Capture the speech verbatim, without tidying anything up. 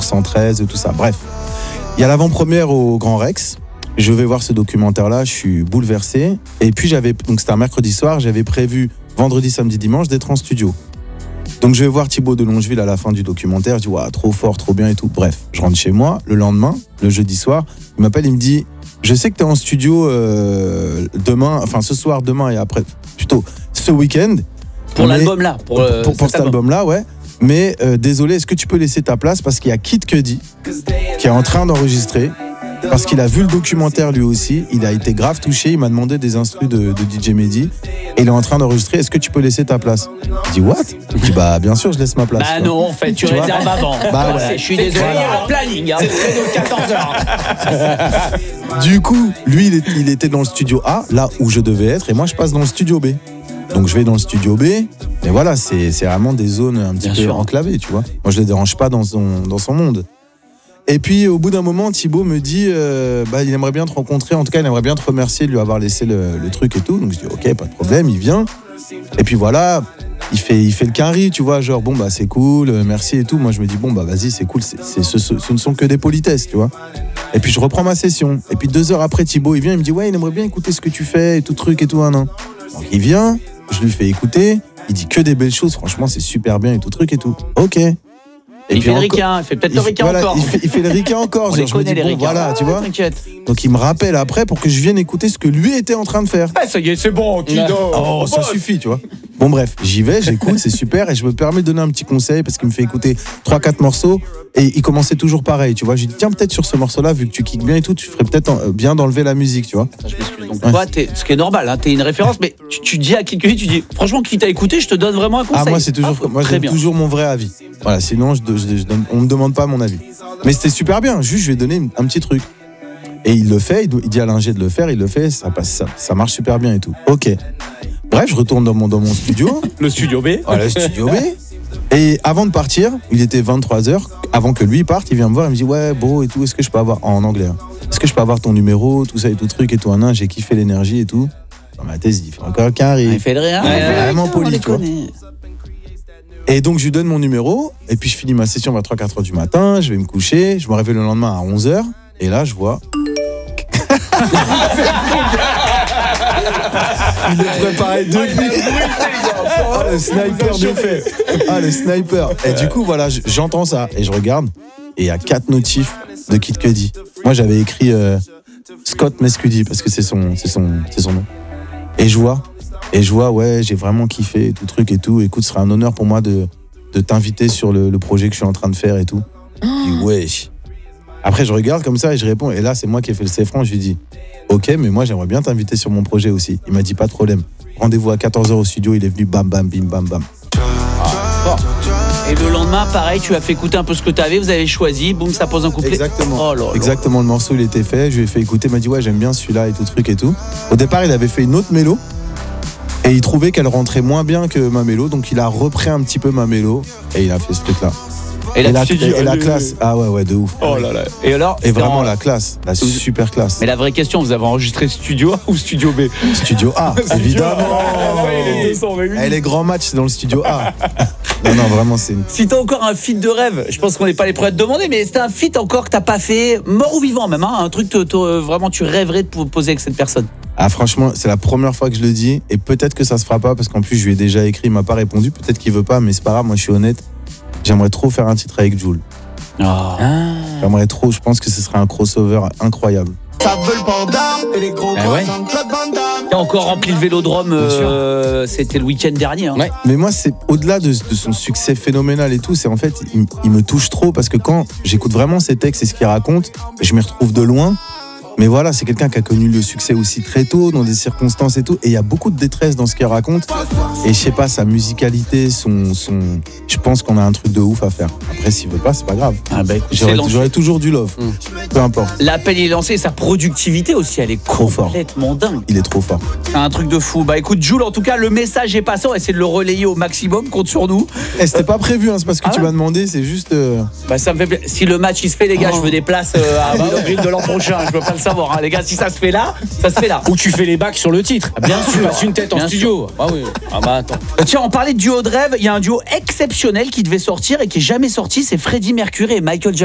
cent treize et tout ça. Bref, il y a l'avant-première au Grand Rex. Je vais voir ce documentaire-là, je suis bouleversé. Et puis j'avais, donc c'était un mercredi soir, j'avais prévu vendredi, samedi, dimanche d'être en studio. Donc je vais voir Thibaut de Longeville à la fin du documentaire, je dis ouais, trop fort, trop bien et tout. Bref, je rentre chez moi, le lendemain, le jeudi soir, il m'appelle, il me dit je sais que tu es en studio euh, demain, enfin ce soir, demain et après, plutôt ce week-end. Pour l'album là, pour, euh, pour, pour cet album là, ouais. Mais euh, désolé, est-ce que tu peux laisser ta place parce qu'il y a Kid Cudi qui est en train d'enregistrer. Parce qu'il a vu le documentaire lui aussi, il a été grave touché, il m'a demandé des instrus de, de D J Mehdi et il est en train d'enregistrer, est-ce que tu peux laisser ta place? Je dis what? Je dis bah bien sûr je laisse ma place. Bah non en fait tu, tu réserves avant. Bah ouais. Je suis désolé, il y a un planning, hein. C'est de quatorze heures. Du coup, lui il, est, il était dans le studio A, là où je devais être, et moi je passe dans le studio B. Donc je vais dans le studio B, et voilà, c'est, c'est vraiment des zones un petit bien peu sûr. Enclavées, tu vois. Moi je les dérange pas dans son, dans son monde. Et puis au bout d'un moment, Thibaut me dit euh, bah, il aimerait bien te rencontrer, en tout cas il aimerait bien te remercier de lui avoir laissé le, le truc et tout. Donc je dis ok, pas de problème, il vient. Et puis voilà, il fait, il fait le carry, tu vois, genre bon bah c'est cool, merci et tout. Moi je me dis bon bah vas-y c'est cool, c'est, c'est, ce, ce, ce ne sont que des politesses, tu vois. Et puis je reprends ma session. Et puis deux heures après, Thibaut il vient, il me dit ouais il aimerait bien écouter ce que tu fais et tout truc et tout un an. Donc il vient, je lui fais écouter, il dit que des belles choses, franchement c'est super bien et tout truc et tout. Ok. Et il fait le ricain, il fait peut-être il le ricain voilà, encore. Il fait, il fait le ricain encore. On les genre, connaît, je me dis, les bon, ricains. voilà, tu vois. T'inquiète. Donc il me rappelle après pour que je vienne écouter ce que lui était en train de faire. Ah, ça y est, c'est bon, Kido. Oh, ça suffit, tu vois. Bon, bref, j'y vais, j'écoute, c'est super. Et je me permets de donner un petit conseil parce qu'il me fait écouter trois quatre morceaux. Et il commençait toujours pareil, tu vois. Je lui dis, tiens, peut-être sur ce morceau-là, vu que tu kicks bien et tout, tu ferais peut-être bien d'enlever la musique, tu vois. Je m'excuse. Donc, ouais. Toi, t'es, ce qui est normal, hein, t'es une référence, mais tu, tu dis à quelqu'un, tu dis, franchement, qui t'a écouté, je te donne vraiment un conseil. Ah, moi, c'est toujours, ah, moi, je donne bien. toujours mon vrai avis. Voilà, sinon, je, je, je donne, on me demande pas mon avis. Mais c'était super bien, juste, je lui ai donné un petit truc. Et il le fait, il dit à l'ingé de le faire, il le fait, ça, passe, ça, ça marche super bien et tout. Ok. Bref, je retourne dans mon, dans mon studio. Le studio B. Ouais, le studio B. Et avant de partir, il était vingt-trois heures, avant que lui parte, il vient me voir, il me dit ouais, bro et tout, est-ce que je peux avoir, en anglais, hein, est-ce que je peux avoir ton numéro, tout ça et tout truc et tout, un an, j'ai kiffé l'énergie et tout. Dans ma thèse, il fait encore qu'un rire. Il fait de rien. Ouais, ouais, vraiment poli, tu vois. Et donc, je lui donne mon numéro, et puis je finis ma session vers trois quatre heures du matin, je vais me coucher, je me réveille le lendemain à onze heures, et là, je vois. Il est préparé depuis. Ah, le sniper de fait. Ah, le sniper. Et du coup, voilà, j'entends ça, et je regarde, et il y a quatre notifs de Kid Cudi. Moi, j'avais écrit euh, Scott Mescudi, parce que c'est son, c'est son, c'est son nom. Et je vois, et je vois, ouais, j'ai vraiment kiffé tout truc et tout. Écoute, ce sera un honneur pour moi de, de t'inviter sur le, le projet que je suis en train de faire et tout. Je dis, ouais. Après, je regarde comme ça et je réponds. Et là, c'est moi qui ai fait le C franc. Je lui dis, ok, mais moi, j'aimerais bien t'inviter sur mon projet aussi. Il m'a dit, pas de problème. Rendez-vous à quatorze heures au studio. Il est venu, bam, bam, bim, bam, bam. Ah, et le lendemain, pareil, tu as fait écouter un peu ce que tu avais, vous avez choisi, boum, ça pose un couplet. Exactement. Oh là là. Exactement, le morceau, il était fait. Je lui ai fait écouter. Il m'a dit, ouais, j'aime bien celui-là et tout truc et tout. Au départ, il avait fait une autre mélo. Et il trouvait qu'elle rentrait moins bien que ma mélo. Donc, il a repris un petit peu ma mélo. Et il a fait ce truc-là. Et, là, et, la, dit, et, et la classe, ah ouais, ouais, de ouf. Oh là là. Et alors Et vraiment en... la classe, la super classe. Mais la vraie question, vous avez enregistré studio A ou studio B? Studio A, évidemment. Ah, les deux sont réunis. Et les grands matchs, c'est dans le studio A. Non, non, vraiment, c'est une... Si t'as encore un feat de rêve, je pense qu'on n'est pas les prêts à te demander, mais c'est un feat encore que t'as pas fait, mort ou vivant même, hein, un truc que vraiment tu rêverais de poser avec cette personne. Ah franchement, c'est la première fois que je le dis, et peut-être que ça se fera pas, parce qu'en plus, je lui ai déjà écrit, il m'a pas répondu, peut-être qu'il veut pas, mais c'est pas grave, moi je suis honnête. J'aimerais trop faire un titre avec Jul. Oh. Ah. J'aimerais trop, je pense que ce serait un crossover incroyable. Ça veut le panda et les gros ah ouais. T'as encore rempli le Vélodrome, euh, c'était le week-end dernier. Hein. Ouais. Mais moi, c'est au-delà de, de son succès phénoménal et tout, c'est en fait, il, il me touche trop parce que quand j'écoute vraiment ses textes et ce qu'il raconte, je m'y retrouve de loin. Mais voilà, c'est quelqu'un qui a connu le succès aussi très tôt, dans des circonstances et tout. Et il y a beaucoup de détresse dans ce qu'il raconte. Et je sais pas, sa musicalité, son, son... je pense qu'on a un truc de ouf à faire. Après, s'il veut pas, c'est pas grave. Ah bah, écoute, j'aurais, j'aurais toujours du love. Mmh. Peu importe. L'appel est lancé, sa productivité aussi, elle est trop fort. Complètement dingue. Il est trop fort. C'est un truc de fou. Bah écoute, Jul, en tout cas, le message est passé. On va essayer de le relayer au maximum. Compte sur nous. Eh, c'était pas prévu, hein, c'est parce que ah tu ouais. m'as demandé, c'est juste. Euh... Bah ça me fait plaisir. Si le match il se fait, les gars, oh. je veux des places euh, à Vélodrome de l'an prochain. Je peux pas le savoir, hein, les gars. Si ça se fait là, ça se fait là. Ou tu fais les bacs sur le titre. Ah, bien sûr. Tu passes une tête en bien studio. Sûr. Ah oui. Ah bah attends. Tiens, on parlait de duo de rêve. Il y a un duo exceptionnel qui devait sortir et qui est jamais sorti. C'est Freddie Mercury et Michael Jackson.